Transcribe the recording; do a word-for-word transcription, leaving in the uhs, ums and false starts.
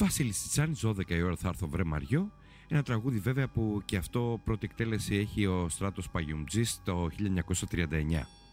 Βασίλης Τσιτσάνης, δώδεκα η ώρα θα έρθω βρε Μαριό. Ένα τραγούδι βέβαια που και αυτό πρώτη εκτέλεση έχει ο Στράτος Παγιουμτζής το χίλια εννιακόσια τριάντα εννιά.